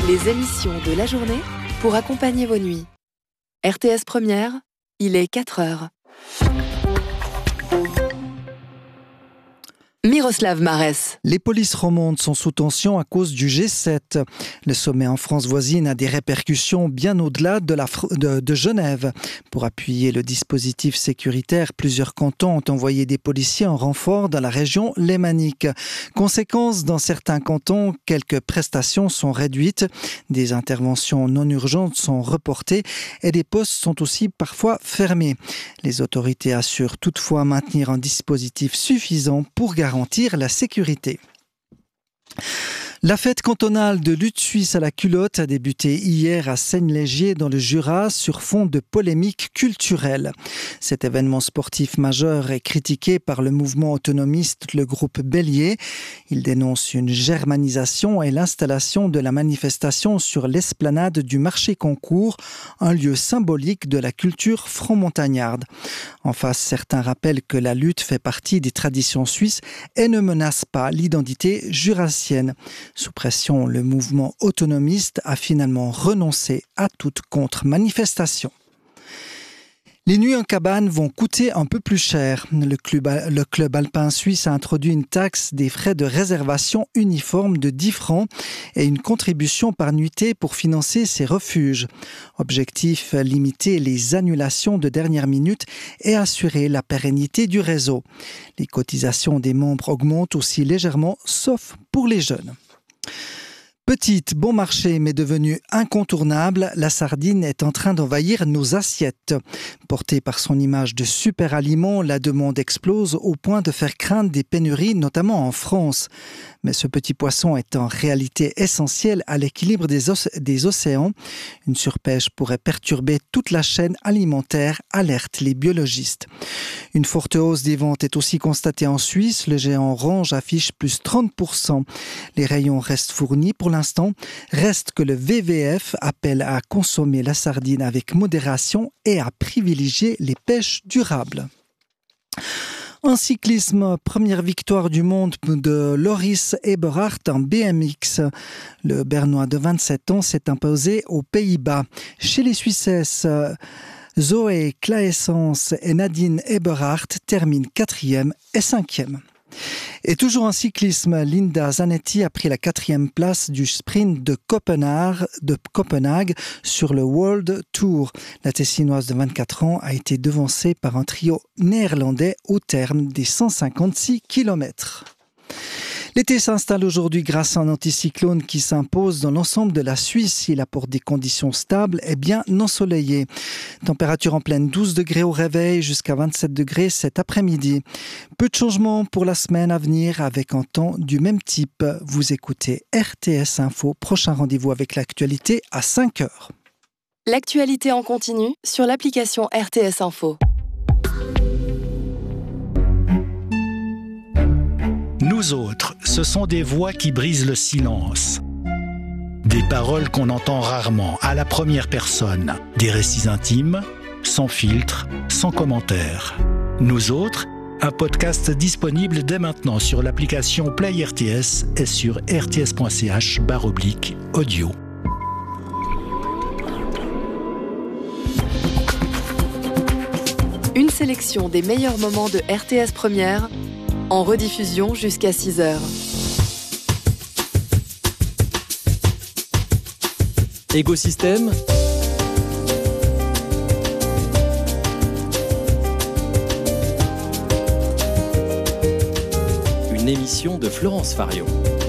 Les émissions de la journée pour accompagner vos nuits. RTS Première, il est 4h. Miroslav Marès. Les polices romandes sont sous tension à cause du G7. Le sommet en France voisine a des répercussions bien au-delà de Genève. Pour appuyer le dispositif sécuritaire, plusieurs cantons ont envoyé des policiers en renfort dans la région lémanique. Conséquence, dans certains cantons, quelques prestations sont réduites, des interventions non urgentes sont reportées et des postes sont aussi parfois fermés. Les autorités assurent toutefois maintenir un dispositif suffisant pour garantir la sécurité. La fête cantonale de lutte suisse à la culotte a débuté hier à Seigne-Légier dans le Jura sur fond de polémiques culturelles. Cet événement sportif majeur est critiqué par le mouvement autonomiste, le groupe Bélier. Il dénonce une germanisation et l'installation de la manifestation sur l'esplanade du marché Concours, un lieu symbolique de la culture franc-montagnarde. En face, certains rappellent que la lutte fait partie des traditions suisses et ne menace pas l'identité jurassienne. Sous pression, le mouvement autonomiste a finalement renoncé à toute contre-manifestation. Les nuits en cabane vont coûter un peu plus cher. Le club alpin suisse a introduit une taxe des frais de réservation uniforme de 10 francs et une contribution par nuitée pour financer ces refuges. Objectif, limiter les annulations de dernière minute et assurer la pérennité du réseau. Les cotisations des membres augmentent aussi légèrement, sauf pour les jeunes. Petite, bon marché, mais devenue incontournable, la sardine est en train d'envahir nos assiettes. Portée par son image de super aliment, la demande explose au point de faire craindre des pénuries, notamment en France. Mais ce petit poisson est en réalité essentiel à l'équilibre des océans. Une surpêche pourrait perturber toute la chaîne alimentaire, alertent les biologistes. Une forte hausse des ventes est aussi constatée en Suisse. Le géant orange affiche plus 30%. Les rayons restent fournis pour l'instant. Reste que le WWF appelle à consommer la sardine avec modération et à privilégier les pêches durables. En cyclisme, première victoire du monde de Loris Eberhard en BMX. Le Bernois de 27 ans s'est imposé aux Pays-Bas. Chez les Suissesses, Zoé Claessens et Nadine Eberhard terminent 4e et 5e. Et toujours en cyclisme, Linda Zanetti a pris la 4e place du sprint de Copenhague sur le World Tour. La Tessinoise de 24 ans a été devancée par un trio néerlandais au terme des 156 km. L'été s'installe aujourd'hui grâce à un anticyclone qui s'impose dans l'ensemble de la Suisse. Il apporte des conditions stables et bien ensoleillées. Température en pleine 12 degrés au réveil jusqu'à 27 degrés cet après-midi. Peu de changements pour la semaine à venir avec un temps du même type. Vous écoutez RTS Info. Prochain rendez-vous avec l'actualité à 5h. L'actualité en continu sur l'application RTS Info. Nous autres, ce sont des voix qui brisent le silence. Des paroles qu'on entend rarement, à la première personne. Des récits intimes, sans filtre, sans commentaire. Nous autres, un podcast disponible dès maintenant sur l'application Play RTS et sur rts.ch/audio. Une sélection des meilleurs moments de RTS Première en rediffusion jusqu'à 6h. Écosystème. Une émission de Florence Fario.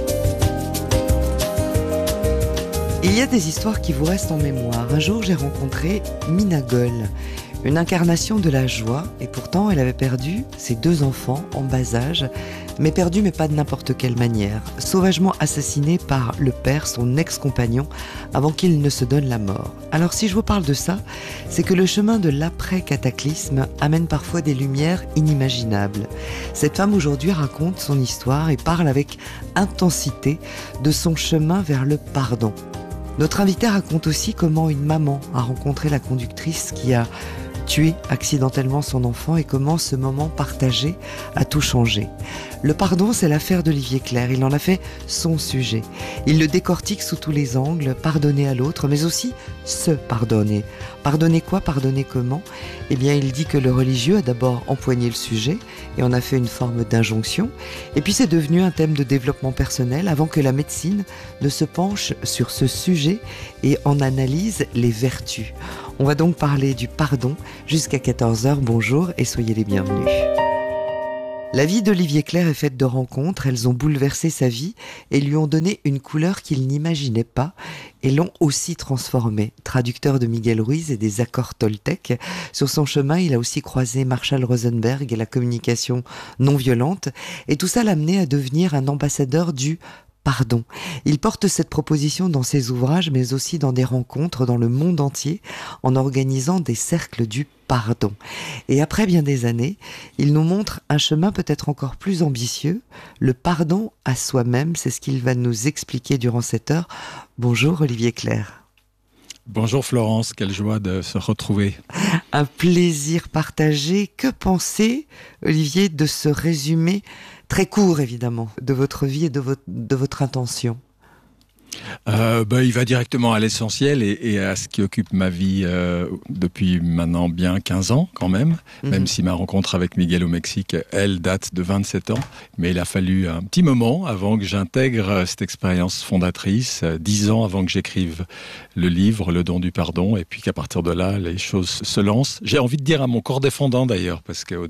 Il y a des histoires qui vous restent en mémoire. Un jour, j'ai rencontré Mina Goll, une incarnation de la joie, et pourtant elle avait perdu ses 2 enfants en bas âge, mais pas de n'importe quelle manière, sauvagement assassiné par le père, son ex-compagnon, avant qu'il ne se donne la mort. Alors si je vous parle de ça, c'est que le chemin de l'après-cataclysme amène parfois des lumières inimaginables. Cette femme aujourd'hui raconte son histoire et parle avec intensité de son chemin vers le pardon. Notre invité raconte aussi comment une maman a rencontré la conductrice qui a tué accidentellement son enfant et comment ce moment partagé a tout changé. Le pardon, c'est l'affaire d'Olivier Clerc. Il en a fait son sujet. Il le décortique sous tous les angles, pardonner à l'autre, mais aussi se pardonner. Pardonner quoi? Pardonner comment? Eh bien, il dit que le religieux a d'abord empoigné le sujet et en a fait une forme d'injonction. Et puis, c'est devenu un thème de développement personnel avant que la médecine ne se penche sur ce sujet et en analyse les vertus. On va donc parler du pardon jusqu'à 14h. Bonjour et soyez les bienvenus. La vie d'Olivier Clerc est faite de rencontres, elles ont bouleversé sa vie et lui ont donné une couleur qu'il n'imaginait pas et l'ont aussi transformé. Traducteur de Miguel Ruiz et des accords toltèques, sur son chemin, il a aussi croisé Marshall Rosenberg et la communication non violente et tout ça l'a amené à devenir un ambassadeur du pardon. Il porte cette proposition dans ses ouvrages, mais aussi dans des rencontres dans le monde entier, en organisant des cercles du pardon. Et après bien des années, il nous montre un chemin peut-être encore plus ambitieux, le pardon à soi-même, c'est ce qu'il va nous expliquer durant cette heure. Bonjour Olivier Clerc. Bonjour Florence, quelle joie de se retrouver. Un plaisir partagé. Que pensez, Olivier, de ce résumé très court évidemment de votre vie et de votre intention? Il va directement à l'essentiel et à ce qui occupe ma vie depuis maintenant bien 15 ans quand même, même si ma rencontre avec Miguel au Mexique, elle date de 27 ans. Mais il a fallu un petit moment avant que j'intègre cette expérience fondatrice, 10 ans avant que j'écrive le livre, Le don du pardon, et puis qu'à partir de là, les choses se lancent. J'ai envie de dire à mon corps défendant d'ailleurs, parce que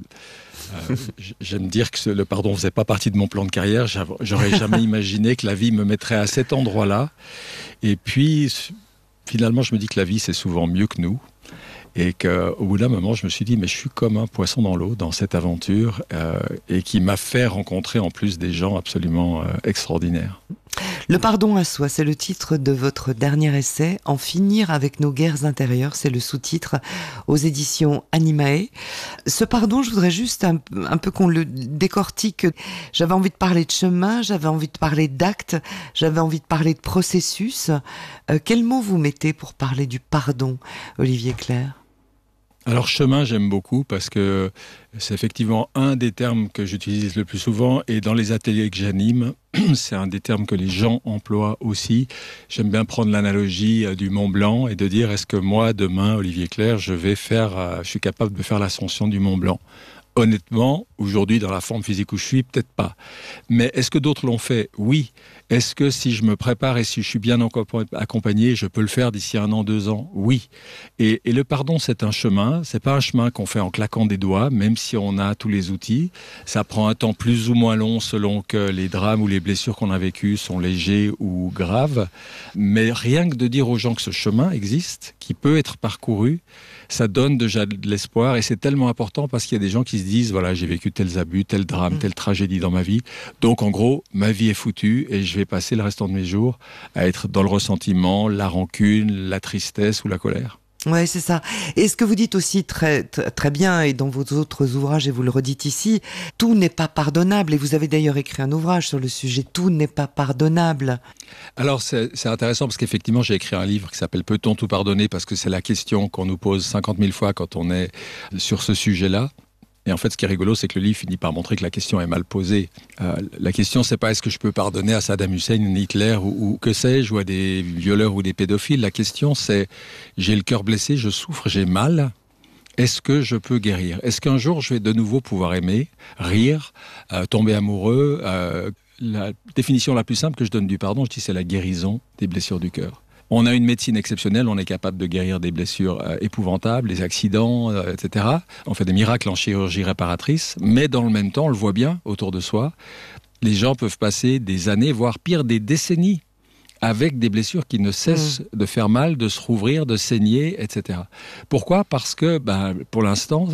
j'aime dire que le pardon ne faisait pas partie de mon plan de carrière. J'aurais jamais imaginé que la vie me mettrait à cet endroit-là. Et puis, finalement, je me dis que la vie, c'est souvent mieux que nous. Et qu'au bout d'un moment, je me suis dit, mais je suis comme un poisson dans l'eau, dans cette aventure, et qui m'a fait rencontrer en plus des gens absolument extraordinaires. Le pardon à soi, c'est le titre de votre dernier essai. En finir avec nos guerres intérieures, c'est le sous-titre aux éditions Animae. Ce pardon, je voudrais juste un peu qu'on le décortique. J'avais envie de parler de chemin, j'avais envie de parler d'actes, j'avais envie de parler de processus. Quel mot vous mettez pour parler du pardon, Olivier Clerc ? Alors chemin, j'aime beaucoup parce que c'est effectivement un des termes que j'utilise le plus souvent et dans les ateliers que j'anime, c'est un des termes que les gens emploient aussi. J'aime bien prendre l'analogie du Mont Blanc et de dire est-ce que moi, demain, Olivier Clerc, je suis capable de faire l'ascension du Mont Blanc ? Honnêtement, aujourd'hui, dans la forme physique où je suis, peut-être pas. Mais est-ce que d'autres l'ont fait ? Oui. Est-ce que si je me prépare et si je suis bien accompagné, je peux le faire d'ici 1 an, 2 ans ? Oui. Et le pardon, c'est un chemin. C'est pas un chemin qu'on fait en claquant des doigts, même si on a tous les outils. Ça prend un temps plus ou moins long selon que les drames ou les blessures qu'on a vécues sont légers ou graves. Mais rien que de dire aux gens que ce chemin existe, qui peut être parcouru, ça donne déjà de l'espoir et c'est tellement important parce qu'il y a des gens qui se disent voilà, j'ai vécu tels abus, tel drame, telle tragédie dans ma vie. Donc en gros, ma vie est foutue et je vais passer le restant de mes jours à être dans le ressentiment, la rancune, la tristesse ou la colère. Ouais, c'est ça. Et ce que vous dites aussi très, très bien, et dans vos autres ouvrages, et vous le redites ici, tout n'est pas pardonnable. Et vous avez d'ailleurs écrit un ouvrage sur le sujet, tout n'est pas pardonnable. Alors, c'est intéressant parce qu'effectivement, j'ai écrit un livre qui s'appelle « Peut-on tout pardonner ?» parce que c'est la question qu'on nous pose 50 000 fois quand on est sur ce sujet-là. Et en fait, ce qui est rigolo, c'est que le livre finit par montrer que la question est mal posée. La question, c'est pas est-ce que je peux pardonner à Saddam Hussein, Hitler ou que sais-je, ou à des violeurs ou des pédophiles. La question, c'est j'ai le cœur blessé, je souffre, j'ai mal. Est-ce que je peux guérir ? Est-ce qu'un jour, je vais de nouveau pouvoir aimer, rire, tomber amoureux ? La définition la plus simple que je donne du pardon, je dis c'est la guérison des blessures du cœur. On a une médecine exceptionnelle, on est capable de guérir des blessures épouvantables, des accidents, etc. On fait des miracles en chirurgie réparatrice, mais dans le même temps, on le voit bien autour de soi, les gens peuvent passer des années, voire pire, des décennies, avec des blessures qui ne cessent de faire mal, de se rouvrir, de saigner, etc. Pourquoi ? Parce que, pour l'instant,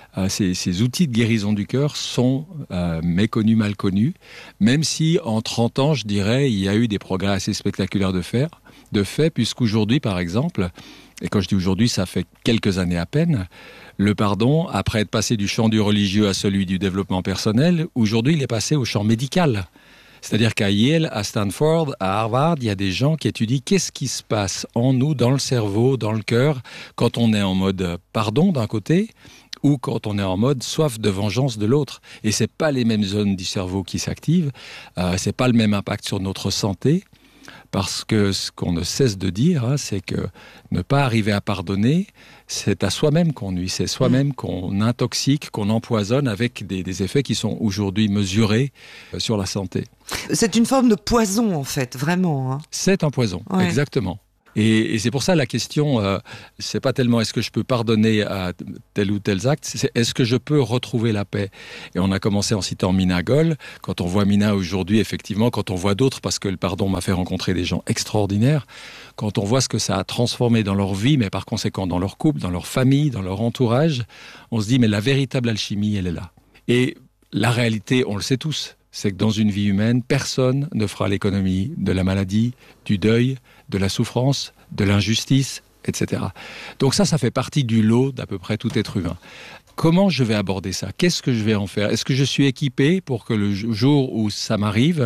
ces outils de guérison du cœur sont méconnus, mal connus, même si en 30 ans, je dirais, il y a eu des progrès assez spectaculaires de fait, puisqu'aujourd'hui, par exemple, et quand je dis aujourd'hui, ça fait quelques années à peine, le pardon, après être passé du champ du religieux à celui du développement personnel, aujourd'hui, il est passé au champ médical. C'est-à-dire qu'à Yale, à Stanford, à Harvard, il y a des gens qui étudient qu'est-ce qui se passe en nous, dans le cerveau, dans le cœur, quand on est en mode pardon d'un côté, ou quand on est en mode soif de vengeance de l'autre. Et c'est pas les mêmes zones du cerveau qui s'activent, c'est pas le même impact sur notre santé, parce que ce qu'on ne cesse de dire, c'est que ne pas arriver à pardonner, c'est à soi-même qu'on nuit, c'est soi-même qu'on intoxique, qu'on empoisonne avec des effets qui sont aujourd'hui mesurés sur la santé. C'est une forme de poison, en fait, vraiment. C'est un poison, exactement. Et c'est pour ça la question, c'est pas tellement est-ce que je peux pardonner à tel ou tel acte, c'est est-ce que je peux retrouver la paix. Et on a commencé en citant Mina Goll. Quand on voit Mina aujourd'hui, effectivement, quand on voit d'autres, parce que le pardon m'a fait rencontrer des gens extraordinaires, quand on voit ce que ça a transformé dans leur vie, mais par conséquent dans leur couple, dans leur famille, dans leur entourage, on se dit mais la véritable alchimie, elle est là. Et la réalité, on le sait tous, c'est que dans une vie humaine, personne ne fera l'économie de la maladie, du deuil, de la souffrance, de l'injustice, etc. Donc ça fait partie du lot d'à peu près tout être humain. Comment je vais aborder ça ? Qu'est-ce que je vais en faire ? Est-ce que je suis équipé pour que le jour où ça m'arrive,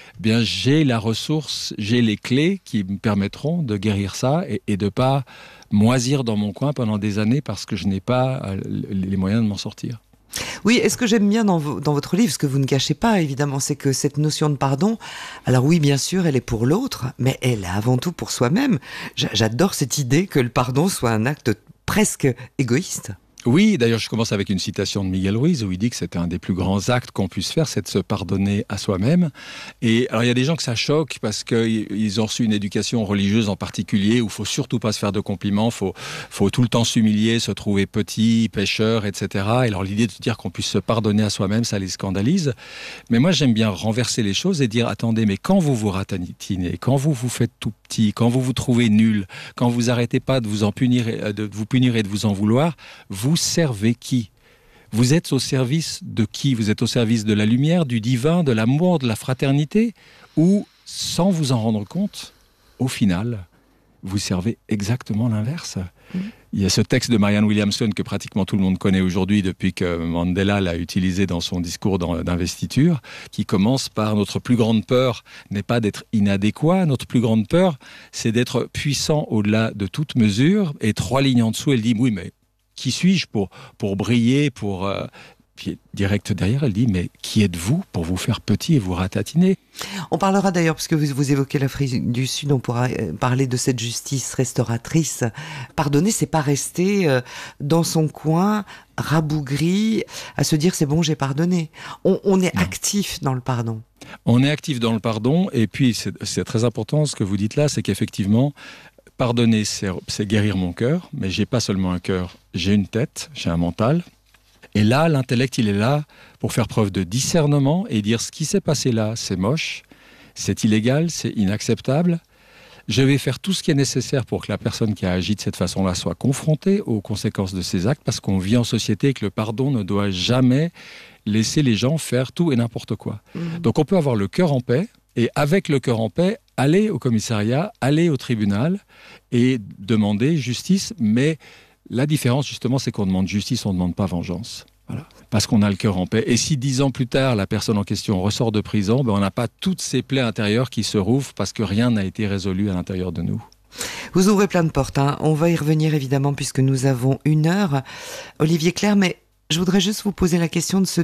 j'ai la ressource, j'ai les clés qui me permettront de guérir ça et de ne pas moisir dans mon coin pendant des années parce que je n'ai pas les moyens de m'en sortir ? Oui, et ce que j'aime bien dans votre livre, ce que vous ne cachez pas, évidemment, c'est que cette notion de pardon, alors oui, bien sûr, elle est pour l'autre, mais elle est avant tout pour soi-même. J'adore cette idée que le pardon soit un acte presque égoïste. Oui, d'ailleurs, je commence avec une citation de Miguel Ruiz où il dit que c'est un des plus grands actes qu'on puisse faire, c'est de se pardonner à soi-même. Et alors, il y a des gens que ça choque parce qu'ils ont reçu une éducation religieuse en particulier où il faut surtout pas se faire de compliments, faut tout le temps s'humilier, se trouver petit, pécheur, etc. Et alors, l'idée de dire qu'on puisse se pardonner à soi-même, ça les scandalise. Mais moi, j'aime bien renverser les choses et dire, attendez, mais quand vous vous ratatinez, quand vous vous faites tout petit, quand vous vous trouvez nul, quand vous arrêtez pas de vous punir et de vous en vouloir, vous servez qui ? Vous êtes au service de qui ? Vous êtes au service de la lumière, du divin, de l'amour, de la fraternité ? Ou, sans vous en rendre compte, au final, vous servez exactement l'inverse. Il y a ce texte de Marianne Williamson que pratiquement tout le monde connaît aujourd'hui depuis que Mandela l'a utilisé dans son discours d'investiture, qui commence par « Notre plus grande peur n'est pas d'être inadéquat, notre plus grande peur, c'est d'être puissant au-delà de toute mesure. » Et 3 lignes en dessous, elle dit « Oui, mais qui suis-je pour briller, pour... » Puis direct derrière, elle dit « Mais qui êtes-vous pour vous faire petit et vous ratatiner ?» On parlera d'ailleurs, puisque vous évoquez l'Afrique du Sud, on pourra parler de cette justice restauratrice. Pardonner, c'est pas rester dans son coin, rabougri, à se dire « c'est bon, j'ai pardonné ». On est actif dans le pardon. On est actif dans le pardon, et puis c'est très important ce que vous dites là, c'est qu'effectivement, pardonner, c'est guérir mon cœur, mais j'ai pas seulement un cœur, j'ai une tête, j'ai un mental. Et là, l'intellect, il est là pour faire preuve de discernement et dire ce qui s'est passé là, c'est moche, c'est illégal, c'est inacceptable. Je vais faire tout ce qui est nécessaire pour que la personne qui a agi de cette façon-là soit confrontée aux conséquences de ses actes, parce qu'on vit en société et que le pardon ne doit jamais laisser les gens faire tout et n'importe quoi. Donc on peut avoir le cœur en paix, et avec le cœur en paix, aller au commissariat, aller au tribunal et demander justice, mais la différence, justement, c'est qu'on demande justice, on ne demande pas vengeance. Voilà. Parce qu'on a le cœur en paix. Et si 10 ans plus tard, la personne en question ressort de prison, on n'a pas toutes ces plaies intérieures qui se rouvrent parce que rien n'a été résolu à l'intérieur de nous. Vous ouvrez plein de portes. On va y revenir, évidemment, puisque nous avons 1 heure. Olivier Clerc, mais je voudrais juste vous poser la question de ce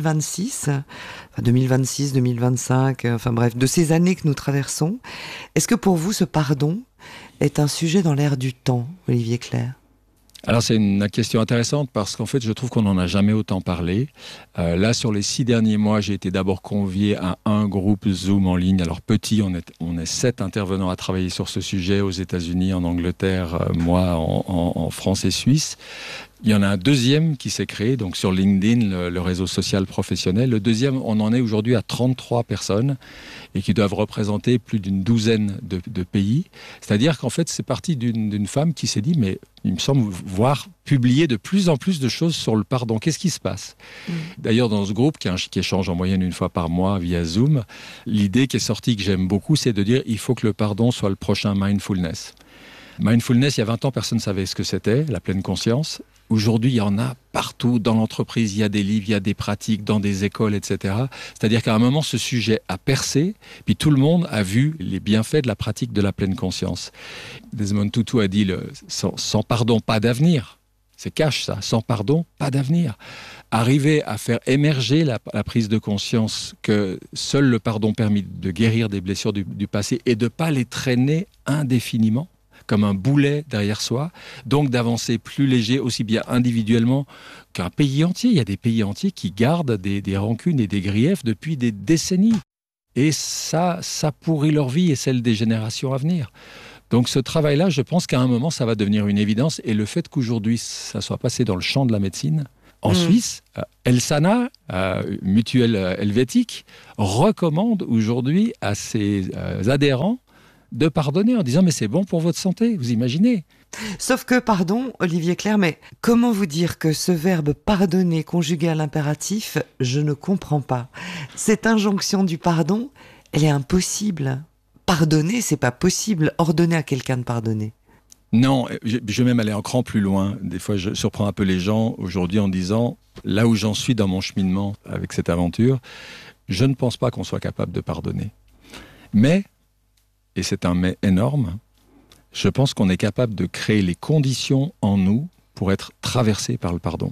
2026, 2026, 2025, enfin bref, de ces années que nous traversons. Est-ce que pour vous, ce pardon est un sujet dans l'air du temps, Olivier Clerc ? Alors c'est une question intéressante parce qu'en fait je trouve qu'on n'en a jamais autant parlé. Là sur les 6 derniers mois j'ai été d'abord convié à un groupe Zoom en ligne. Alors petit, on est 7 intervenants à travailler sur ce sujet aux États-Unis, en Angleterre, moi en France et Suisse. Il y en a un deuxième qui s'est créé, donc sur LinkedIn, le réseau social professionnel. Le deuxième, on en est aujourd'hui à 33 personnes et qui doivent représenter plus d'une douzaine de pays. C'est-à-dire qu'en fait, c'est parti d'une femme qui s'est dit, mais il me semble voir publier de plus en plus de choses sur le pardon. Qu'est-ce qui se passe ? D'ailleurs, dans ce groupe, qui échange en moyenne 1 fois par mois via Zoom, l'idée qui est sortie, que j'aime beaucoup, c'est de dire, il faut que le pardon soit le prochain mindfulness. Mindfulness, il y a 20 ans, personne ne savait ce que c'était, la pleine conscience. Aujourd'hui, il y en a partout dans l'entreprise, il y a des livres, il y a des pratiques dans des écoles, etc. C'est-à-dire qu'à un moment, ce sujet a percé, puis tout le monde a vu les bienfaits de la pratique de la pleine conscience. Desmond Tutu a dit sans pardon, pas d'avenir. C'est cash, ça. Sans pardon, pas d'avenir. Arriver à faire émerger la prise de conscience que seul le pardon permet de guérir des blessures du passé et de ne pas les traîner indéfiniment, comme un boulet derrière soi, donc d'avancer plus léger, aussi bien individuellement qu'un pays entier. Il y a des pays entiers qui gardent des rancunes et des griefs depuis des décennies. Et ça pourrit leur vie et celle des générations à venir. Donc ce travail-là, je pense qu'à un moment, ça va devenir une évidence. Et le fait qu'aujourd'hui, ça soit passé dans le champ de la médecine, en Suisse, Elsana, mutuelle helvétique, recommande aujourd'hui à ses adhérents de pardonner en disant « mais c'est bon pour votre santé », vous imaginez ? Sauf que, pardon, Olivier Clerc, mais comment vous dire que ce verbe « pardonner » conjugué à l'impératif, je ne comprends pas. Cette injonction du pardon, elle est impossible. Pardonner, c'est pas possible. Ordonner à quelqu'un de pardonner. Non, je vais même aller un cran plus loin. Des fois, je surprends un peu les gens aujourd'hui en disant « là où j'en suis dans mon cheminement avec cette aventure, je ne pense pas qu'on soit capable de pardonner. Mais, et c'est un mais énorme, je pense qu'on est capable de créer les conditions en nous pour être traversé par le pardon.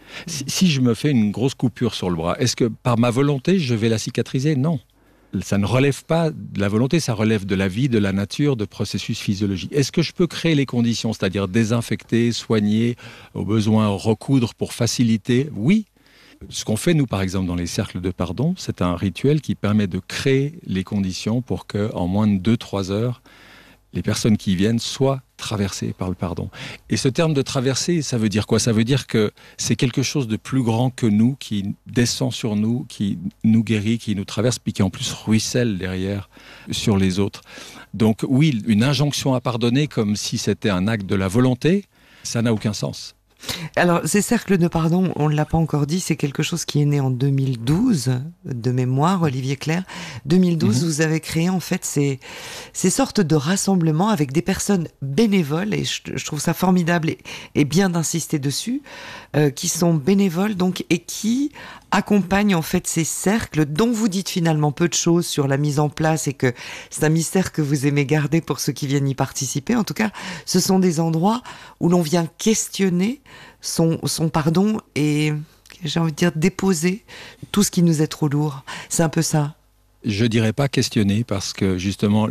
Si je me fais une grosse coupure sur le bras, est-ce que par ma volonté, je vais la cicatriser ? Non. Ça ne relève pas de la volonté, ça relève de la vie, de la nature, de processus physiologiques. Est-ce que je peux créer les conditions, c'est-à-dire désinfecter, soigner, au besoin recoudre pour faciliter ? Oui. Ce qu'on fait, nous, par exemple, dans les cercles de pardon, c'est un rituel qui permet de créer les conditions pour qu'en moins de 2-3 heures, les personnes qui viennent soient traversées par le pardon. Et ce terme de traverser, ça veut dire quoi ? Ça veut dire que c'est quelque chose de plus grand que nous, qui descend sur nous, qui nous guérit, qui nous traverse, puis qui en plus ruisselle derrière sur les autres. Donc oui, une injonction à pardonner comme si c'était un acte de la volonté, ça n'a aucun sens. Alors, ces cercles de pardon, on ne l'a pas encore dit, c'est quelque chose qui est né en 2012, de mémoire, Olivier Clerc. 2012, vous avez créé en fait ces sortes de rassemblements avec des personnes bénévoles, et je trouve ça formidable et bien d'insister dessus, qui sont bénévoles donc et qui accompagnent en fait ces cercles dont vous dites finalement peu de choses sur la mise en place et que c'est un mystère que vous aimez garder pour ceux qui viennent y participer. En tout cas, ce sont des endroits où l'on vient questionner son pardon et, j'ai envie de dire, déposer tout ce qui nous est trop lourd. C'est un peu ça. Je dirais pas questionner parce que justement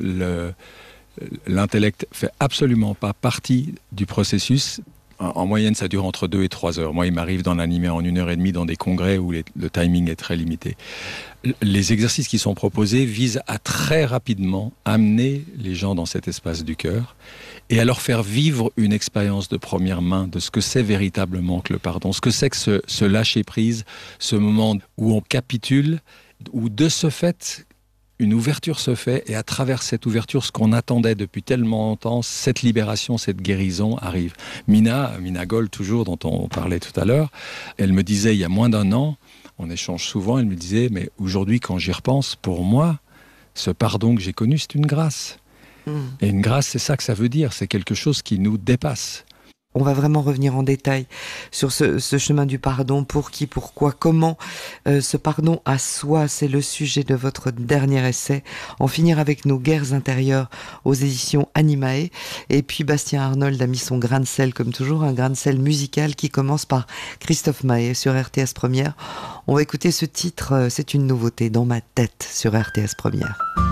l'intellect fait absolument pas partie du processus. En moyenne, ça dure entre 2 et 3 heures. Moi, il m'arrive d'en animer en 1h30 dans des congrès où le timing est très limité. Les exercices qui sont proposés visent à très rapidement amener les gens dans cet espace du cœur et à leur faire vivre une expérience de première main de ce que c'est véritablement que le pardon, ce que c'est que ce lâcher-prise, ce moment où on capitule, où de ce fait, une ouverture se fait et à travers cette ouverture, ce qu'on attendait depuis tellement longtemps, cette libération, cette guérison arrive. Mina Gold, toujours, dont on parlait tout à l'heure, elle me disait il y a moins d'1 an, on échange souvent, elle me disait mais aujourd'hui quand j'y repense, pour moi, ce pardon que j'ai connu, c'est une grâce. Et une grâce, c'est ça que ça veut dire, c'est quelque chose qui nous dépasse. On va vraiment revenir en détail sur ce chemin du pardon, pour qui, pourquoi, comment. Ce pardon à soi, c'est le sujet de votre dernier essai. En finir avec nos guerres intérieures aux éditions Animae. Et puis Bastien Arnold a mis son grain de sel, comme toujours, un grain de sel musical qui commence par Christophe Maé sur RTS Première. On va écouter ce titre, c'est une nouveauté dans ma tête sur RTS Première.